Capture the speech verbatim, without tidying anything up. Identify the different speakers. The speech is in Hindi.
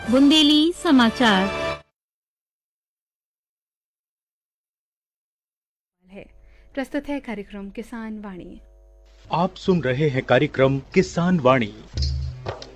Speaker 1: बुंदेली समाचार
Speaker 2: है प्रस्तुत है कार्यक्रम किसान वाणी।
Speaker 3: आप सुन रहे हैं कार्यक्रम किसान वाणी।